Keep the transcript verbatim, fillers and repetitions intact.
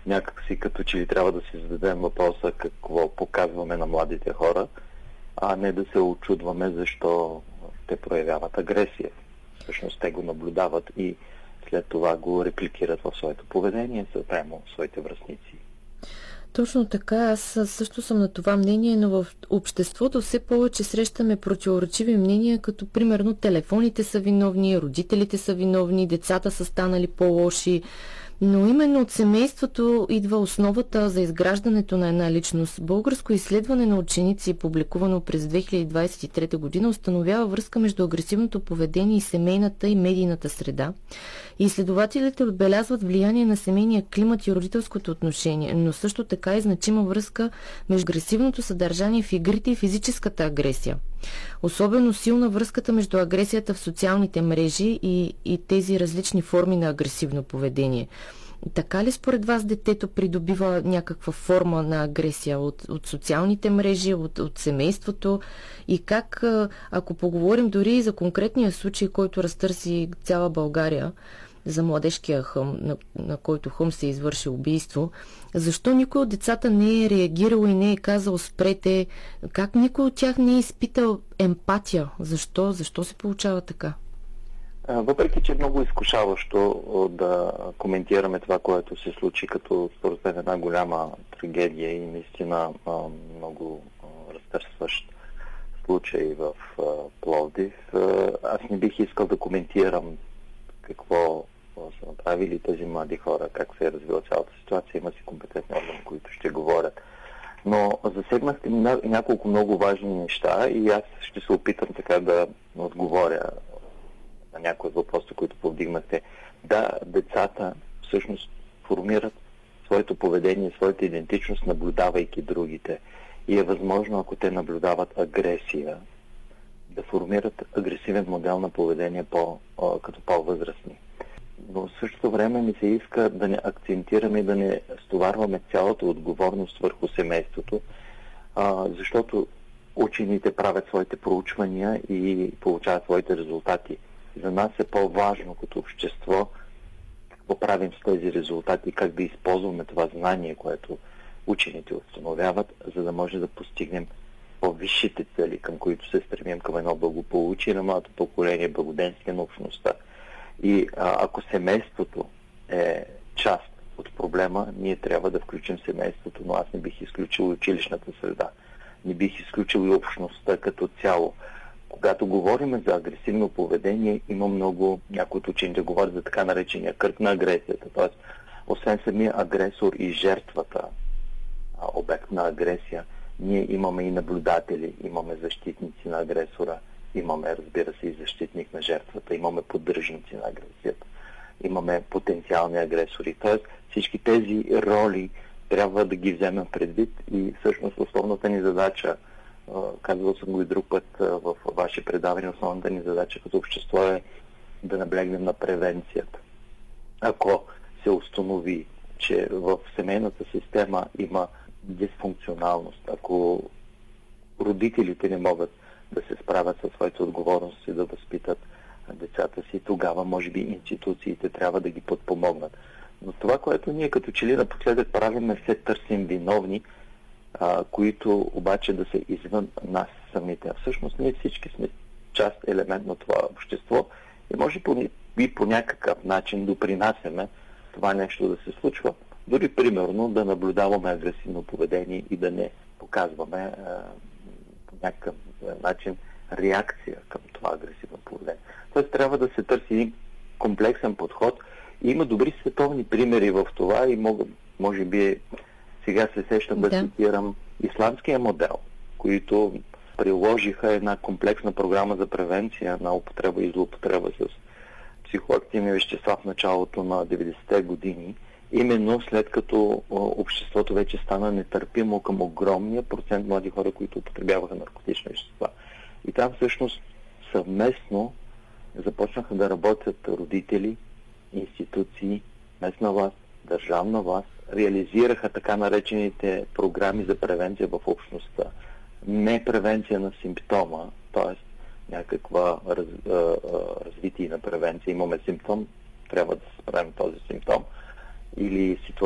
някакси като че ли трябва да си зададем въпроса какво показваме на младите хора, а не да се очудваме защо те проявяват агресия. Всъщност те го наблюдават и след това го репликират в своето поведение спрямо своите връстници. Точно така, аз също съм на това мнение, но в обществото все повече срещаме противоречиви мнения, като примерно телефоните са виновни, родителите са виновни, децата са станали по-лоши. Но именно от семейството идва основата за изграждането на една личност. Българско изследване на ученици, публикувано през две хиляди двадесет и трета година, установява връзка между агресивното поведение и семейната и медийната среда. И изследователите отбелязват влияние на семейния климат и родителското отношение, но също така и значима връзка между агресивното съдържание в игрите и физическата агресия. Особено силна връзката между агресията в социалните мрежи и, и тези различни форми на агресивно поведение. Така ли според вас детето придобива някаква форма на агресия от, от социалните мрежи, от, от семейството? И как, ако поговорим дори и за конкретния случай, който разтърси цяла България, за младежкия хъм, на, на който хъм се извърши убийство, защо никой от децата не е реагирал и не е казал спрете? Как никой от тях не е изпитал емпатия? Защо? Защо се получава така? Въпреки, че е много изкушаващо да коментираме това, което се случи като според мен една голяма трагедия и наистина много разтърсващ случай в Пловдив, аз не бих искал да коментирам какво са направили тези млади хора, как се е развила цялата ситуация. Има си компетентни органи, които ще говорят. Но засегнахте няколко много важни неща и аз ще се опитам така да отговоря на някои от въпросите, които повдигнахте. Да, децата всъщност формират своето поведение, своята идентичност, наблюдавайки другите. И е възможно, ако те наблюдават агресия, да формират агресивен модел на поведение по, като по-възрастни. Но в същото време ми се иска да не акцентираме и да не стоварваме цялата отговорност върху семейството, а, защото учените правят своите проучвания и получават своите резултати. За нас е по-важно като общество какво правим с тези резултати, как да използваме това знание, което учените установяват, за да може да постигнем по-висшите цели, към които се стремим, към едно благополучие на младото поколение, благоденствие на общността. И а, ако семейството е част от проблема, ние трябва да включим семейството, но аз не бих изключил училищната среда. Не бих изключил и общността като цяло. Когато говорим за агресивно поведение, има много, някои от учените говорят за така наречения кръг на агресията. Т.е. освен самия агресор и жертвата, обект на агресия, ние имаме и наблюдатели, имаме защитници на агресора, имаме, разбира се, и защитник на жертвата, имаме поддръжници на агресията, имаме потенциални агресори. Тоест всички тези роли трябва да ги вземем предвид и всъщност основната ни задача, казвал съм го и друг път в ваши предавания, основната ни задача като общество е да наблегнем на превенцията. Ако се установи, че в семейната система има дисфункционалност, ако родителите не могат да се справят със своите отговорности, да възпитат децата си, тогава може би институциите трябва да ги подпомогнат. Но това, което ние като че ли напоследък правим, е все търсим виновни, а, които обаче да са извън нас самите. А всъщност ние всички сме част, елемент на това общество и може би по някакъв начин допринасяме това нещо да се случва. Дори примерно да наблюдаваме агресивно поведение и да не показваме а, по някакъв начин реакция към това агресивно поведение. Тоест трябва да се търси един комплексен подход и има добри световни примери в това и мога, може би сега се сещам да, да цитирам исламския модел, които приложиха една комплексна програма за превенция на употреба и злоупотреба с психоактивни вещества в началото на деветдесетте години, именно след като обществото вече стана нетърпимо към огромния процент млади хора, които употребяваха наркотични вещества. И там всъщност съвместно започнаха да работят родители, институции, местна власт, държавна власт, реализираха така наречените програми за превенция в общността. Не превенция на симптома, т.е. някаква раз, развитие на превенция. Имаме симптом, трябва да се справим този симптом или ситуация